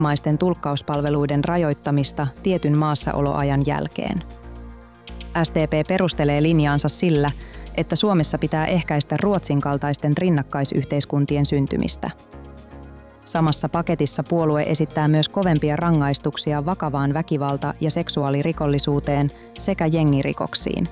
maisten tulkkauspalveluiden rajoittamista tietyn maassaoloajan jälkeen. SDP perustelee linjaansa sillä, että Suomessa pitää ehkäistä Ruotsin kaltaisten rinnakkaisyhteiskuntien syntymistä. Samassa paketissa puolue esittää myös kovempia rangaistuksia vakavaan väkivalta- ja seksuaalirikollisuuteen sekä jengirikoksiin.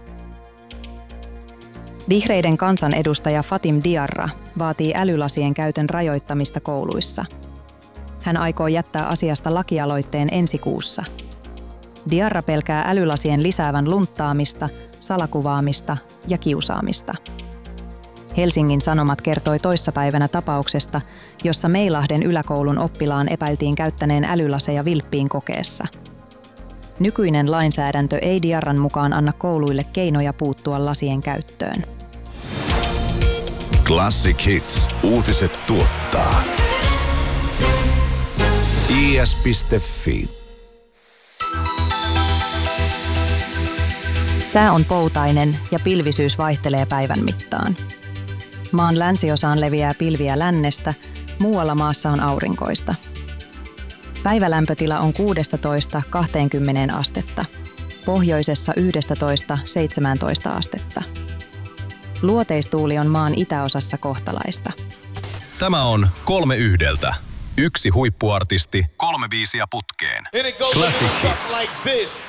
Vihreiden kansanedustaja Fatim Diarra vaatii älylasien käytön rajoittamista kouluissa. Hän aikoo jättää asiasta lakialoitteen ensi kuussa. Diarra pelkää älylasien lisäävän lunttaamista, salakuvaamista ja kiusaamista. Helsingin Sanomat kertoi toissapäivänä tapauksesta, jossa Meilahden yläkoulun oppilaan epäiltiin käyttäneen älylaseja vilppiin kokeessa. Nykyinen lainsäädäntö ei Diarran mukaan anna kouluille keinoja puuttua lasien käyttöön. Classic Hits. Uutiset tuottaa. is.fi. Sää on poutainen ja pilvisyys vaihtelee päivän mittaan. Maan länsiosaan leviää pilviä lännestä, muualla maassa on aurinkoista. Päivälämpötila on 16–20 astetta, pohjoisessa 11–17 astetta. Luoteistuuli on maan itäosassa kohtalaista. Tämä on 3-1. Yksi huippuartisti, 3 biisiä putkeen. Classic Hits.